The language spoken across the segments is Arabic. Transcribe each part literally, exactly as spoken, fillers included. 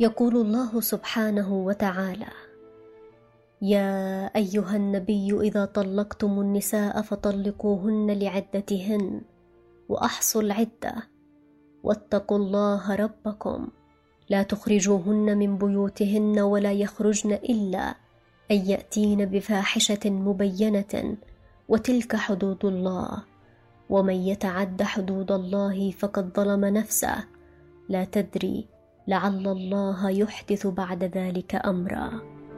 يقول الله سبحانه وتعالى: يا أيها النبي إذا طلقتم النساء فطلقوهن لعدتهن وأحصوا العدة واتقوا الله ربكم لا تخرجوهن من بيوتهن ولا يخرجن إلا أن يأتين بفاحشة مبينة وتلك حدود الله ومن يتعد حدود الله فقد ظلم نفسه لا تدري لعل الله يحدث بعد ذلك أمرا.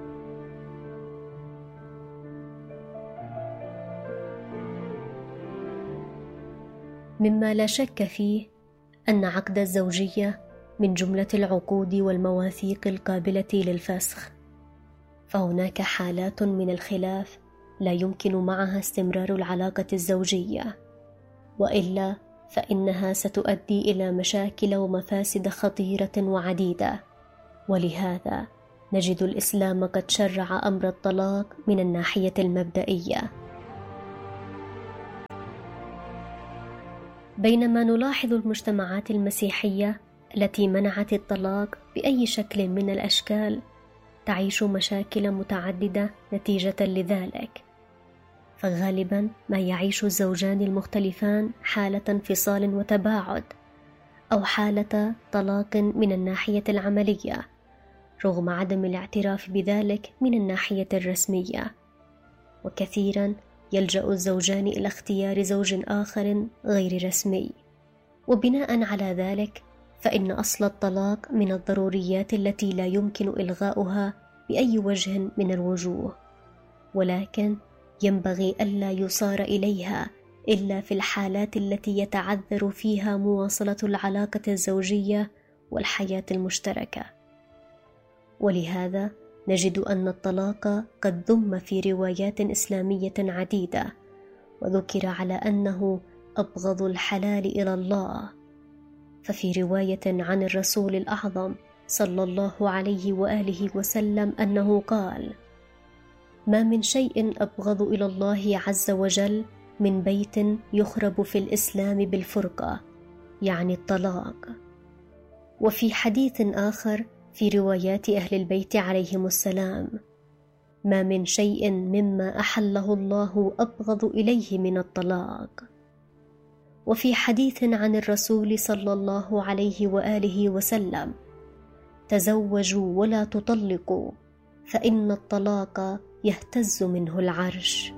مما لا شك فيه أن عقد الزوجية من جملة العقود والمواثيق القابلة للفسخ، فهناك حالات من الخلاف لا يمكن معها استمرار العلاقة الزوجية، وإلا فإنها ستؤدي إلى مشاكل ومفاسد خطيرة وعديدة. ولهذا نجد الإسلام قد شرع أمر الطلاق من الناحية المبدئية. بينما نلاحظ المجتمعات المسيحية التي منعت الطلاق بأي شكل من الأشكال تعيش مشاكل متعددة نتيجة لذلك، فغالبا ما يعيش الزوجان المختلفان حالة انفصال وتباعد أو حالة طلاق من الناحية العملية رغم عدم الاعتراف بذلك من الناحية الرسمية، وكثيرا يلجأ الزوجان إلى اختيار زوج آخر غير رسمي. وبناء على ذلك فإن أصل الطلاق من الضروريات التي لا يمكن إلغاؤها بأي وجه من الوجوه، ولكن ينبغي ألا يصار إليها إلا في الحالات التي يتعذر فيها مواصلة العلاقة الزوجية والحياة المشتركة. ولهذا نجد أن الطلاق قد ذم في روايات إسلامية عديدة، وذكر على أنه أبغض الحلال إلى الله. ففي رواية عن الرسول الأعظم صلى الله عليه وآله وسلم أنه قال: ما من شيء أبغض إلى الله عز وجل من بيت يخرب في الإسلام بالفرقة، يعني الطلاق. وفي حديث آخر في روايات أهل البيت عليهم السلام: ما من شيء مما أحله الله أبغض إليه من الطلاق. وفي حديث عن الرسول صلى الله عليه وآله وسلم: تزوجوا ولا تطلقوا فإن الطلاق يهتز منه العرش.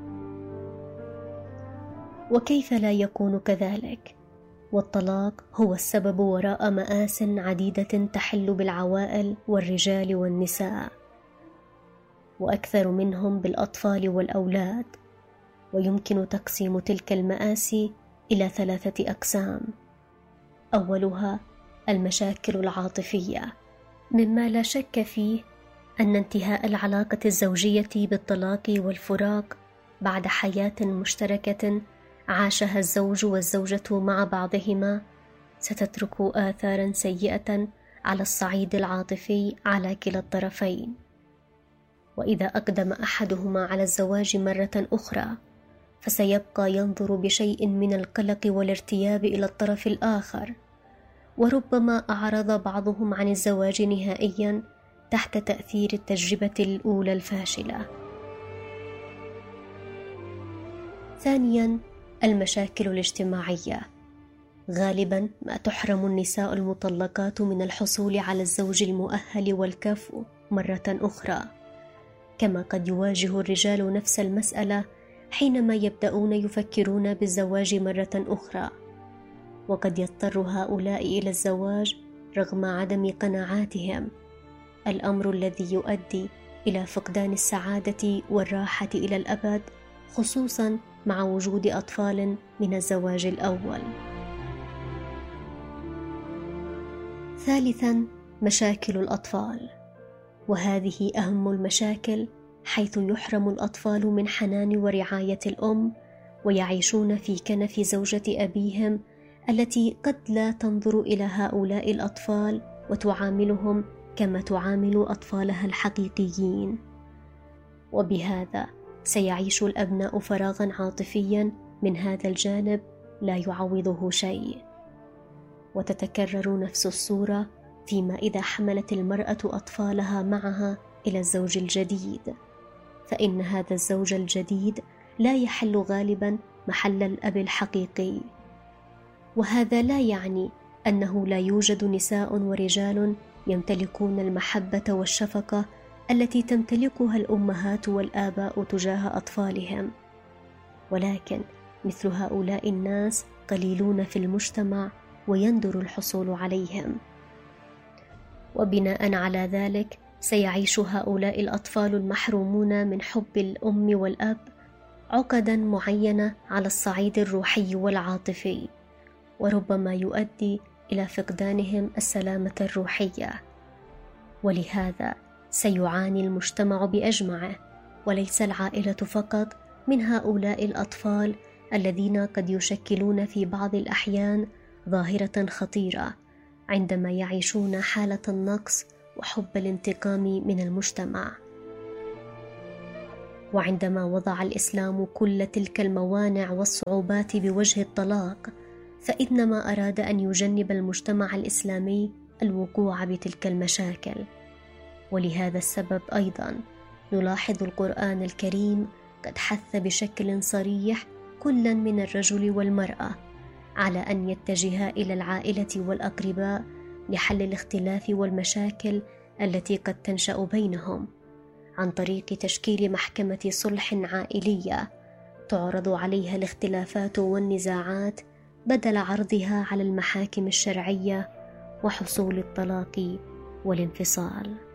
وكيف لا يكون كذلك؟ والطلاق هو السبب وراء مآس عديدة تحل بالعوائل والرجال والنساء، وأكثر منهم بالأطفال والأولاد. ويمكن تقسيم تلك المآسي إلى ثلاثة أقسام. أولها المشاكل العاطفية، مما لا شك فيه أن انتهاء العلاقة الزوجية بالطلاق والفراق بعد حياة مشتركة عاشها الزوج والزوجة مع بعضهما ستترك آثاراً سيئة على الصعيد العاطفي على كلا الطرفين. وإذا أقدم أحدهما على الزواج مرة أخرى فسيبقى ينظر بشيء من القلق والارتياب إلى الطرف الآخر، وربما أعرض بعضهم عن الزواج نهائياً تحت تأثير التجربة الأولى الفاشلة. ثانياً المشاكل الاجتماعية. غالباً ما تحرم النساء المطلقات من الحصول على الزوج المؤهل والكفء مرة أخرى، كما قد يواجه الرجال نفس المسألة حينما يبدأون يفكرون بالزواج مرة أخرى. وقد يضطر هؤلاء إلى الزواج رغم عدم قناعاتهم، الأمر الذي يؤدي إلى فقدان السعادة والراحة إلى الأبد، خصوصاً مع وجود أطفال من الزواج الأول. ثالثاً مشاكل الأطفال، وهذه أهم المشاكل، حيث يحرم الأطفال من حنان ورعاية الأم، ويعيشون في كنف زوجة أبيهم التي قد لا تنظر إلى هؤلاء الأطفال وتعاملهم كما تعامل أطفالها الحقيقيين. وبهذا سيعيش الأبناء فراغا عاطفيا من هذا الجانب لا يعوضه شيء، وتتكرر نفس الصورة فيما إذا حملت المرأة أطفالها معها إلى الزوج الجديد، فإن هذا الزوج الجديد لا يحل غالبا محل الأب الحقيقي. وهذا لا يعني أنه لا يوجد نساء ورجال يمتلكون المحبة والشفقة التي تمتلكها الأمهات والآباء تجاه أطفالهم، ولكن مثل هؤلاء الناس قليلون في المجتمع ويندر الحصول عليهم. وبناء على ذلك سيعيش هؤلاء الأطفال المحرومون من حب الأم والأب عقدا معينة على الصعيد الروحي والعاطفي، وربما يؤدي إلى فقدانهم السلامة الروحية. ولهذا سيعاني المجتمع بأجمعه، وليس العائلة فقط، من هؤلاء الأطفال الذين قد يشكلون في بعض الأحيان ظاهرة خطيرة عندما يعيشون حالة النقص وحب الانتقام من المجتمع. وعندما وضع الإسلام كل تلك الموانع والصعوبات بوجه الطلاق، فإنما أراد أن يجنب المجتمع الإسلامي الوقوع بتلك المشاكل. ولهذا السبب أيضا نلاحظ القرآن الكريم قد حث بشكل صريح كلا من الرجل والمرأة على أن يتجها إلى العائلة والأقرباء لحل الاختلاف والمشاكل التي قد تنشأ بينهم، عن طريق تشكيل محكمة صلح عائلية تعرض عليها الاختلافات والنزاعات بدل عرضها على المحاكم الشرعية وحصول الطلاق والانفصال.